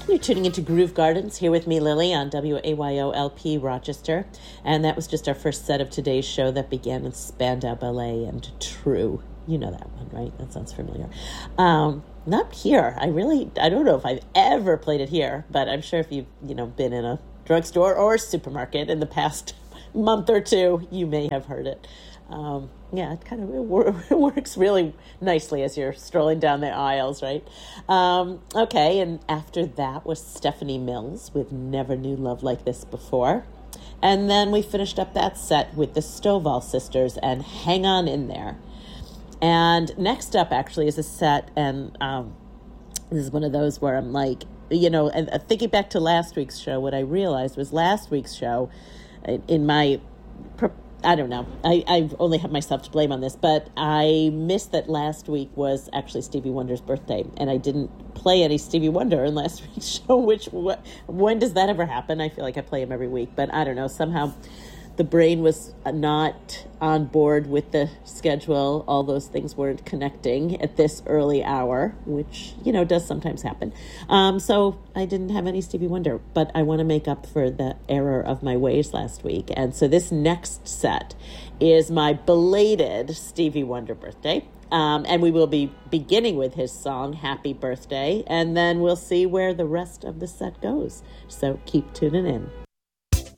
You're tuning into Groove Gardens here with me, Lily, on WAYO-LP Rochester. And that was just our first set of today's show that began with Spandau Ballet and True. You know that one, right? That sounds familiar. Not here. I don't know if I've ever played it here, but I'm sure if you've, been in a drugstore or supermarket in the past month or two, you may have heard it. It works really nicely as you're strolling down the aisles, right? Okay, and after that was Stephanie Mills with Never Knew Love Like This Before. And then we finished up that set with the Stovall Sisters and Hang On In There. And next up actually is a set, and this is one of those where I'm like, and thinking back to last week's show, what I realized was last week's show, in my I don't know. I only have myself to blame on this, but I missed that last week was actually Stevie Wonder's birthday, and I didn't play any Stevie Wonder in last week's show, when does that ever happen? I feel like I play him every week, but I don't know. Somehow the brain was not on board with the schedule. All those things weren't connecting at this early hour, which, does sometimes happen. So I didn't have any Stevie Wonder, but I want to make up for the error of my ways last week. And so this next set is my belated Stevie Wonder birthday. And we will be beginning with his song, Happy Birthday, and then we'll see where the rest of the set goes. So keep tuning in.